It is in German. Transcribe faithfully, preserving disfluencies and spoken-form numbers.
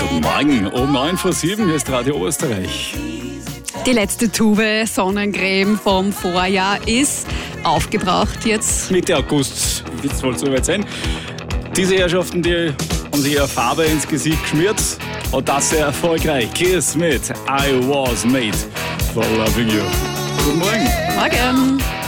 Guten Morgen, um neun vor sieben, hier ist Radio Österreich. Die letzte Tube Sonnencreme vom Vorjahr ist aufgebraucht jetzt. Mitte August wird es wohl soweit sein. Diese Herrschaften, die haben sich ja Farbe ins Gesicht geschmiert. Und das sehr erfolgreich. Kiss mit I Was Made for Loving You. Guten Morgen. Morgen.